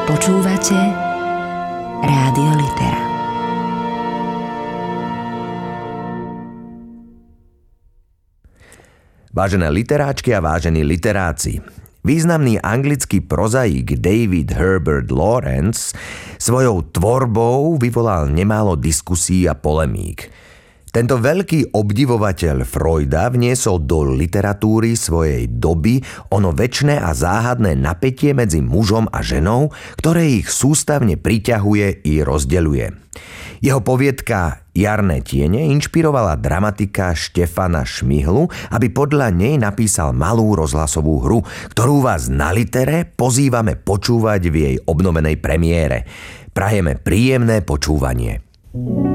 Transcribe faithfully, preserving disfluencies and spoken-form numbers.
Počúvate Rádio Litera. Vážené literáčky a vážení literáci, významný anglický prozaik David Herbert Lawrence svojou tvorbou vyvolal nemálo diskusí a polemík. Tento veľký obdivovateľ Freuda vniesol do literatúry svojej doby ono večné a záhadné napätie medzi mužom a ženou, ktoré ich sústavne priťahuje i rozdeľuje. Jeho poviedka Jarné tiene inšpirovala dramatika Štefana Šmihlu, aby podľa nej napísal malú rozhlasovú hru, ktorú vás na Litere pozývame počúvať v jej obnovenej premiére. Prajeme príjemné počúvanie.